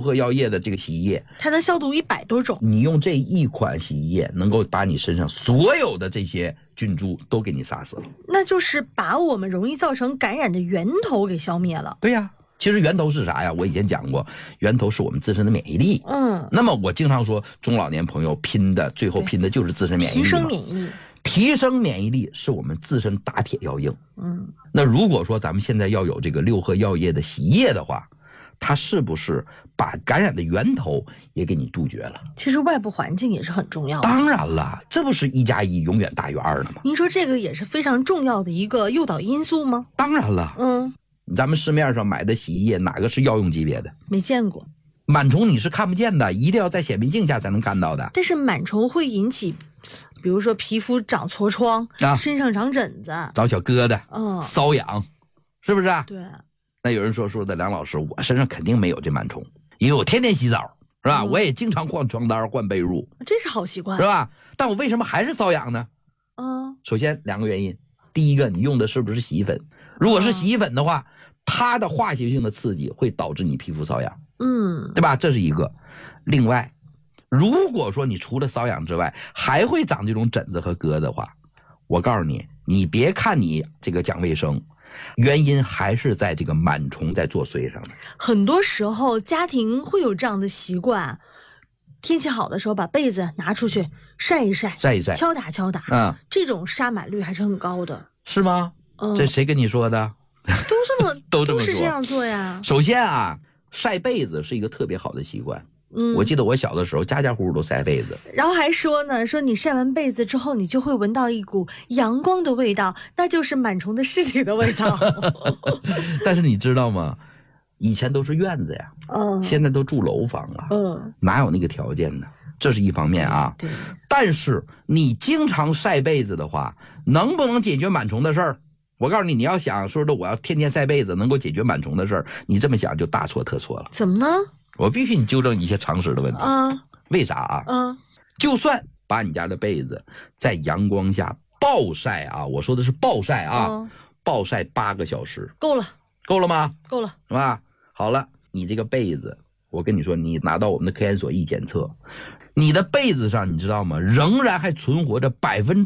鹤药业的这个洗衣液， 它能消毒100多种。 你用这一款洗衣液能够把你身上所有的这些菌株都给你杀死了。 那就是把我们容易造成感染的源头给消灭了。 对呀，其实源头是啥呀？我以前讲过，源头是我们自身的免疫力。那么我经常说，中老年朋友最后拼的就是自身免疫力。 提升免疫力。 提升免疫力是我们自身打铁要硬。那如果说咱们现在要有这个六合药业的洗衣液的话，它是不是把感染的源头也给你杜绝了？ 其实外部环境也是很重要的。 当然了，这不是1+1永远大于2的吗？ 您说这个也是非常重要的一个诱导因素吗？ 当然了。咱们市面上买的洗衣液哪个是药用级别的？没见过。螨虫你是看不见的，一定要在显微镜下才能看到的。 但是螨虫会引起比如说皮肤长痤疮，身上长疹子， 长小疙瘩，瘙痒，是不是啊？ 对。 那有人说的梁老师，我身上肯定没有这螨虫，因为我天天洗澡，是吧？我也经常换床单换被褥， 这是好习惯， 是吧？但我为什么还是瘙痒呢？首先2个原因，第一个，你用的是不是洗衣粉？如果是洗衣粉的话，它的化学性的刺激会导致你皮肤瘙痒，对吧？这是一个。另外，如果说你除了瘙痒之外还会长这种疹子和疙瘩的话，我告诉你，你别看你这个讲卫生，原因还是在这个螨虫在作祟上的。很多时候家庭会有这样的习惯，天气好的时候把被子拿出去晒一晒，敲打敲打，这种杀螨率还是很高的。是吗？这谁跟你说的？都是这样做呀。首先啊，晒被子是一个特别好的习惯。我记得我小的时候家家户户都晒被子，然后还说呢，说你晒完被子之后你就会闻到一股阳光的味道，那就是螨虫的尸体的味道。但是你知道吗，以前都是院子呀，现在都住楼房了，哪有那个条件呢？这是一方面啊。对。但是你经常晒被子的话，能不能解决螨虫的事儿？我告诉你，你要想说的我要天天晒被子能够解决螨虫的事儿，你这么想就大错特错了。怎么呢？我必须你纠正一些常识的问题。为啥啊？就算把你家的被子在阳光下暴晒啊，我说的是暴晒啊，暴晒8个小时，够了吗？够了，是吧？好了，你这个被子，我跟你说，你拿到我们的科研所一检测，你的被子上你知道吗？仍然还存活着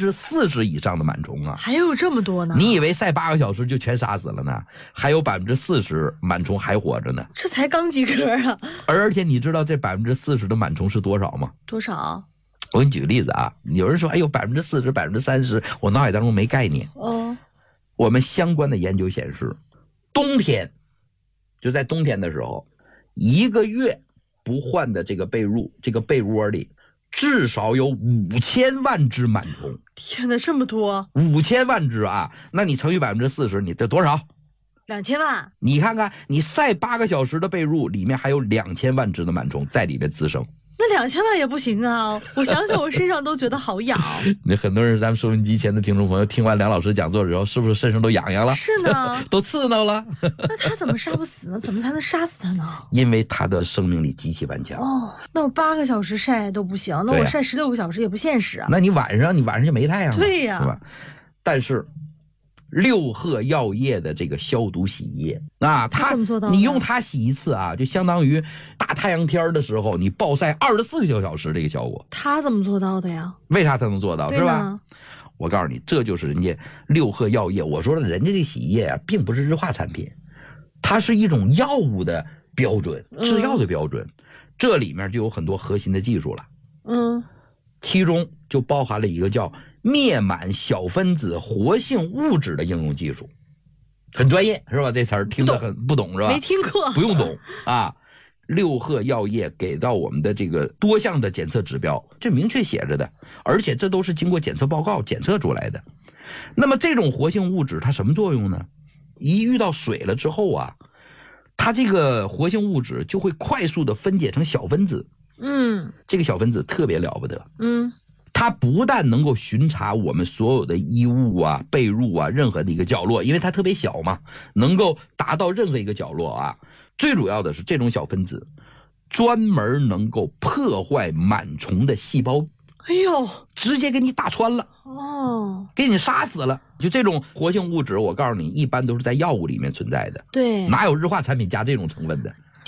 40%以上的螨虫啊！还有这么多呢？你以为晒8个小时就全杀死了呢？还有40%螨虫还活着呢。这才刚及格啊！而且你知道这40%的螨虫是多少吗？多少？我给你举个例子啊，有人说哎呦40%、30%，我脑海当中没概念。我们相关的研究显示，冬天就在冬天的时候，1个月不换的这个被褥，这个被窝里至少有5000万只螨虫。天哪，这么多！5000万只啊！那你乘以40%，你得多少？2000万。你看看，你晒8个小时的被褥，里面还有2000万只的螨虫在里面滋生。那2000万也不行啊！我想想，我身上都觉得好痒。那很多人，咱们收音机前的听众朋友，听完梁老师讲座之后，是不是身上都痒痒了？是呢，都刺挠了。那他怎么杀不死呢？怎么才能杀死他呢？因为他的生命力极其顽强。那我8个小时晒都不行，那我晒16个小时也不现实啊。那你晚上就没太阳了，对呀，是吧？但是六鹤药业的这个消毒洗衣液啊，你用它洗一次啊，就相当于大太阳天的时候你暴晒24个小时这个效果。他怎么做到的呀？为啥他能做到？是吧？我告诉你，这就是人家六鹤药业。我说了，人家这洗衣液啊，并不是日化产品，它是一种药物的标准，制药的标准。这里面就有很多核心的技术了。其中就包含了一个叫灭螨小分子活性物质的应用技术，很专业是吧？这词儿听得很不懂是吧？没听课，不用懂啊。六鹤药业给到我们的这个多项的检测指标，这明确写着的，而且这都是经过检测报告检测出来的。那么这种活性物质它什么作用呢？一遇到水了之后啊，它这个活性物质就会快速的分解成小分子。这个小分子特别了不得。它不但能够巡查我们所有的衣物啊、被褥啊任何的一个角落，因为它特别小嘛，能够达到任何一个角落啊。最主要的是这种小分子专门能够破坏螨虫的细胞。哎呦，直接给你打穿了，给你杀死了。就这种活性物质，我告诉你，一般都是在药物里面存在的。对，哪有日化产品加这种成分的？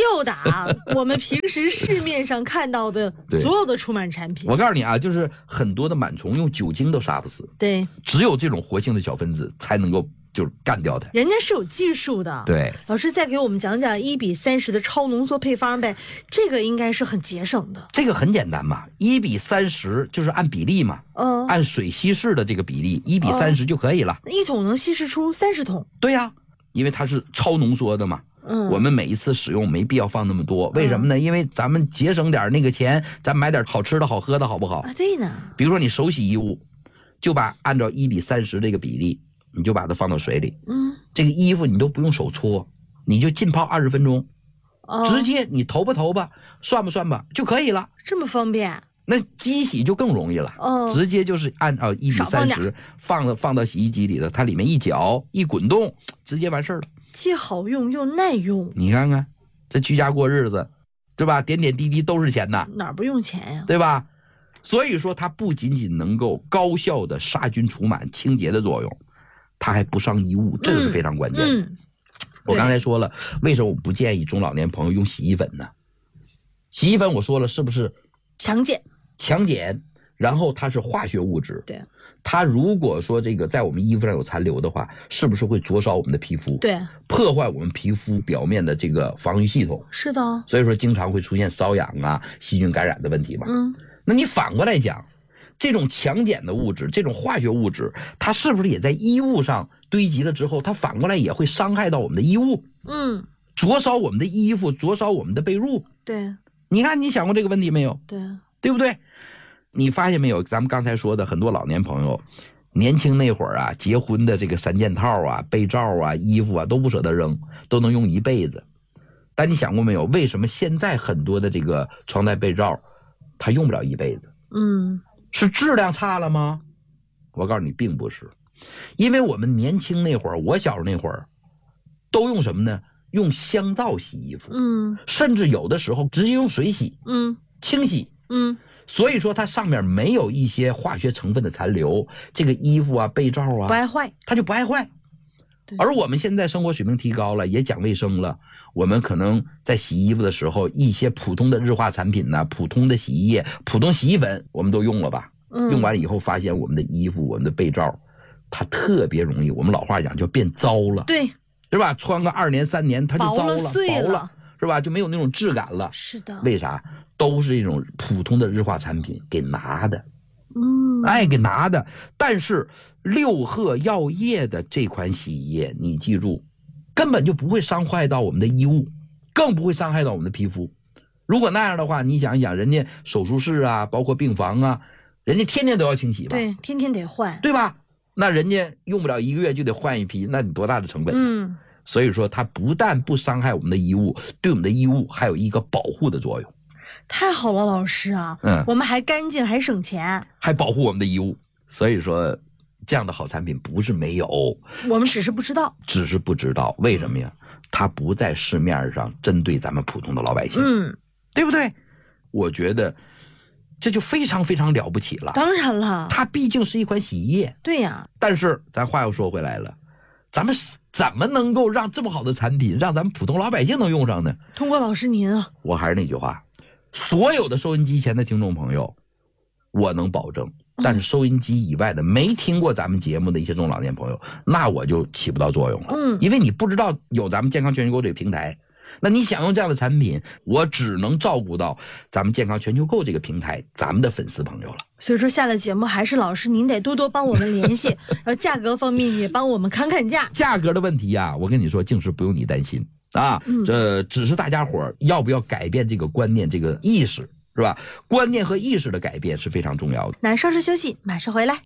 吊打我们平时市面上看到的所有的除螨产品。 我告诉你啊，就是很多的螨虫用酒精都杀不死， 对， 只有这种活性的小分子才能够就是干掉它。 人家是有技术的。 对， 老师再给我们讲讲1:30的超浓缩配方呗，这个应该是很节省的。 这个很简单嘛，1:30就是按比例嘛，按水稀释的这个比例1:30就可以了。 1桶能稀释出30桶。 对呀，因为它是超浓缩的嘛。我们每一次使用没必要放那么多，为什么呢？因为咱们节省点那个钱，咱买点好吃的好喝的好不好？ 啊，对呢。 比如说你手洗衣物，就按照1:30这个比例，你就把它放到水里。这个衣服你都不用手搓，你就浸泡20分钟，直接你投吧算吧就可以了。 这么方便？ 那机洗就更容易了，直接就是按照1:30放到洗衣机里的，它里面一搅一滚动，直接完事儿了。 既好用又耐用。 你看看这居家过日子，对吧？点点滴滴都是钱呐， 哪不用钱呀？ 对吧？所以说它不仅仅能够高效的杀菌除螨清洁的作用，它还不伤衣物，这个是非常关键的。我刚才说了，为什么我不建议中老年朋友用洗衣粉呢？洗衣粉我说了是不是强碱，然后它是化学物质。 对， 它如果说这个在我们衣服上有残留的话，是不是会灼烧我们的皮肤？ 对， 破坏我们皮肤表面的这个防御系统。 是的， 所以说经常会出现瘙痒啊、细菌感染的问题嘛。那你反过来讲，这种强碱的物质，这种化学物质，它是不是也在衣物上堆积了之后，它反过来也会伤害到我们的衣物？灼烧我们的衣服，灼烧我们的被褥。 对， 你看你想过这个问题没有？ 对不对？你发现没有，咱们刚才说的很多老年朋友年轻那会儿啊，结婚的这个3件套啊、被罩啊、衣服啊都不舍得扔，都能用一辈子。但你想过没有，为什么现在很多的这个床单被罩它用不了一辈子？是质量差了吗？我告诉你并不是，因为我们年轻那会儿，我小时候那会儿都用什么呢？用香皂洗衣服，甚至有的时候直接用水洗，清洗，所以说它上面没有一些化学成分的残留，这个衣服啊、被罩啊不爱坏， 它就不爱坏。而我们现在生活水平提高了，也讲卫生了，我们可能在洗衣服的时候，一些普通的日化产品呢、普通的洗衣液、普通洗衣粉，我们都用了吧？用完以后发现我们的衣服、我们的被罩，它特别容易，我们老话讲叫变糟了， 对， 是吧？穿个2年3年它就糟了、 薄了， 是吧？就没有那种质感了。 是的。 为啥？都是这种普通的日化产品给拿的。给拿的。但是六鹤药业的这款洗衣液，你记住，根本就不会伤害到我们的衣物，更不会伤害到我们的皮肤。如果那样的话，你想一想，人家手术室啊，包括病房啊，人家天天都要清洗吧？ 对，天天得换， 对吧？那人家用不了1个月就得换一批，那你多大的成本？所以说它不但不伤害我们的衣物，对我们的衣物还有一个保护的作用。 太好了，老师啊，我们还干净，还省钱， 还保护我们的衣物。所以说，这样的好产品不是没有， 我们只是不知道。为什么呀？它不在市面上针对咱们普通的老百姓，对不对？我觉得这就非常非常了不起了。 当然了， 它毕竟是一款洗衣液。 对呀。 但是咱话又说回来了，咱们怎么能够让这么好的产品让咱们普通老百姓能用上呢？ 通过老师您啊， 我还是那句话，所有的收音机前的听众朋友，我能保证，但是收音机以外的没听过咱们节目的一些中老年朋友，那我就起不到作用了。因为你不知道有咱们健康全球购这个平台，那你想用这样的产品，我只能照顾到咱们健康全球购这个平台咱们的粉丝朋友了。 所以说下了节目还是老师您得多多帮我们联系，然后价格方面也帮我们砍价。 价格的问题啊，我跟你说，净是不用你担心啊，这只是大家伙要不要改变这个观念、这个意识，是吧？观念和意识的改变是非常重要的。 那稍事休息，马上回来。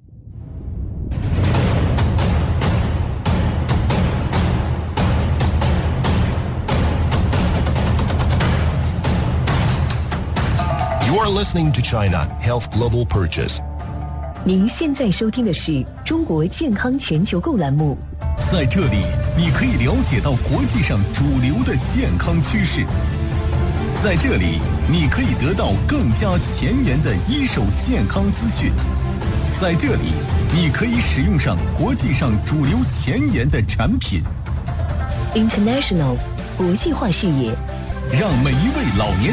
You're listening to China Health Global Purchase。 您现在收听的是中国健康全球购栏目。 在这里，你可以了解到国际上主流的健康趋势。在这里，你可以得到更加前沿的一手健康资讯。在这里，你可以使用上国际上主流前沿的产品。 International 国际化视野， 让每一位老年